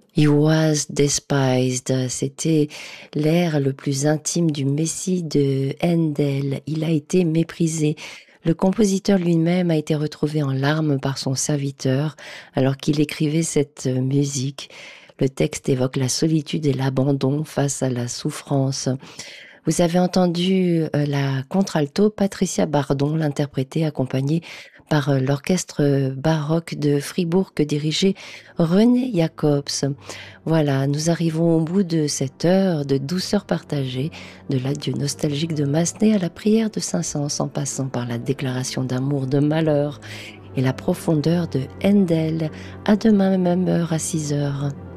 He was despised. C'était l'air le plus intime du Messie de Handel. Il a été méprisé. Le compositeur lui-même a été retrouvé en larmes par son serviteur alors qu'il écrivait cette musique. Le texte évoque la solitude et l'abandon face à la souffrance. Vous avez entendu la contralto Patricia Bardon l'interpréter, accompagnée par l'orchestre baroque de Fribourg que dirigeait René Jacobs. Voilà, nous arrivons au bout de cette heure de douceur partagée, de l'adieu nostalgique de Massenet à la prière de Saint-Saëns, en passant par la déclaration d'amour de Malheur et la profondeur de Handel. À demain, même heure, à 6 heures.